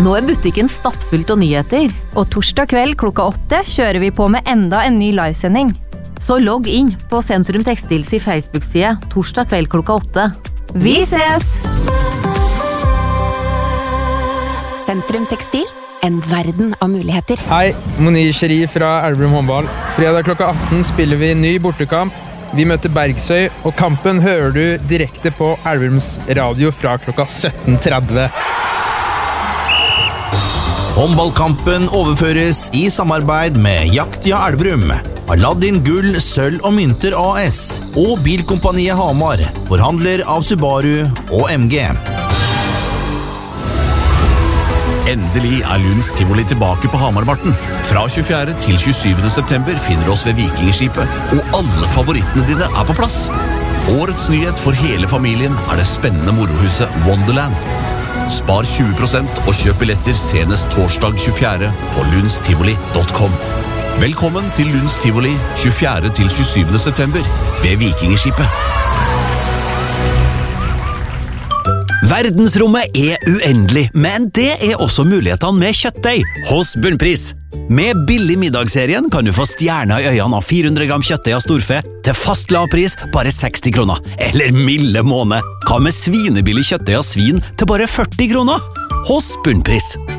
Nå butikken stappfullt av nyheter, og torsdag kveld klokka 8 kjører vi på med enda en ny livesending. Så logg inn på Sentrum Textils i Facebook-side torsdag kveld klokka 8. Vi ses! Sentrum Textil, en verden av muligheter. Hei, Monir Sheri fra Elverum håndball. Fredag klokka 18 spiller vi ny bortekamp. Vi møter Bergsøy, og kampen hører du direkte på Elverums radio fra klokka 17:30. Håndballkampen overføres i samarbeid med Jaktia Elverum, Aladdin Gull, Sølv og Mynter AS og Bilkompaniet Hamar, forhandler av Subaru og MG. Endelig Lunds Tivoli tilbake på Hamarmarten. Fra 24. til 27. september finner du oss ved Vikingskipet, og alle favorittene dine på plass. Årets nyhet for hele familien det spennende morohuset Wonderland. Spar 20% og kjøp billetter senest torsdag 24. på lundstivoli.com. Velkommen til Lunds Tivoli 24. til 27. september ved Vikingskipet. Verdensrommet uendelig, men det også mulighetene med kjøttdeig hos Bunnpris. Med billig middagsserien kan du få stjerner i øynene av 400 gram kjøttdeig av storfe til fast lavpris bare 60 kroner. Eller milde måned, hva med svinebillig kjøttdeig av svin til bare 40 kroner? Hos Bunnpris.